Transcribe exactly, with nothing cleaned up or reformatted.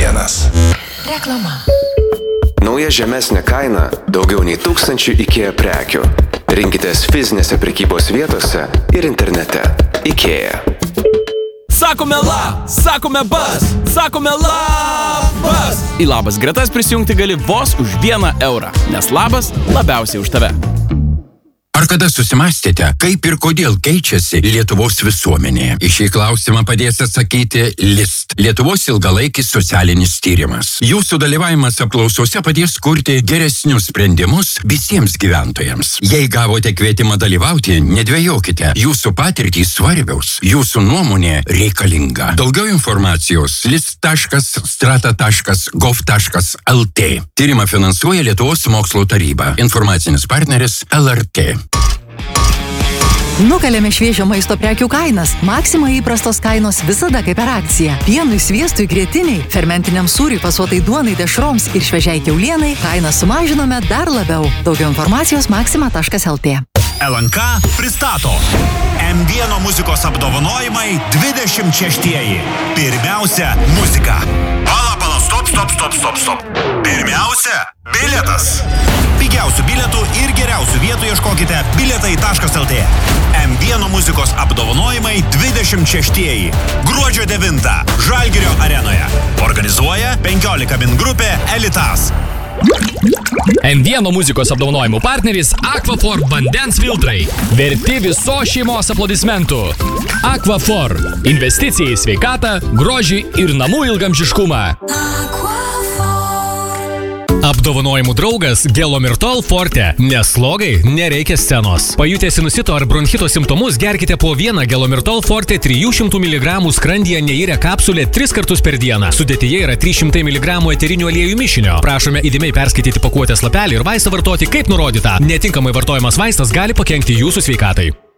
vienas. Reklama. Nauja žemesnė kaina daugiau nei tūkstančių IKEA prekių. Rinkitės fizinėse prekybos vietose ir internete. IKEA. Sakome la, sakome bas, sakome labas. Į labas gretas prisijungti gali vos už vieną eurą, nes labas labiausiai už tave. Ar kada susimastėte, kaip ir kodėl keičiasi Lietuvos visuomenė? Į šį klausimą padės atsakyti List, Lietuvos ilgalaikis socialinis tyrimas. Jūsų dalyvavimas apklausose padės kurti geresnius sprendimus visiems gyventojams. Jei gavote kvietimą dalyvauti, nedvejokite. Jūsų patirtys svarbiaus, jūsų nuomonė reikalinga. Daugiau informacijos list taškas strata taškas gov taškas lt. Tyrimą finansuoja Lietuvos mokslo taryba. Informacinis partneris L R T. Nukalėme šviežio maisto prekių kainas. Maxima įprastos kainos visada kaip per akciją. Pienui, sviestui, grietiniai, fermentiniam sūriui, fasuotai duonai, dešroms ir šviežiai kiaulienai kainą sumažinome dar labiau. Daugiau informacijos maxima taškas lt. L N K pristato M vieno muzikos apdovanojimai dvidešimt šeštieji. Pirmiausia, muzika. Pala, pala, stop, stop, stop, stop, stop. Pirmiausia, bilietas. Pigiausių bilietų ir geriausių vietų ieškokite bilietai taškas lt. M vieno muzikos apdovanojimai dvidešimt šeštieji. Gruodžio devintą Žalgirio arenoje. Organizuoja penkiolika min grupė Elitas. M vieno muzikos apdovanojimų partneris Aquaphor vandens filtrai. Verti visos šeimos aplodismentų. Aquaphor. Investicija į sveikatą, grožį ir namų ilgamžiškumą. Apdovanojimų draugas Gelomirtol Forte. Nes slogai nereikia scenos. Pajutę sinusito ar bronchito simptomus, gerkite po vieną Gelomirtol Forte trijų šimtų miligramų skrandyje neirę kapsulę tris kartus per dieną. Sudėtyje yra trys šimtai miligramų eterinių aliejų mišinio. Prašome įdėmiai perskaityti pakuotės lapelį ir vaistą vartoti kaip nurodyta. Netinkamai vartojamas vaistas gali pakenkti jūsų sveikatai.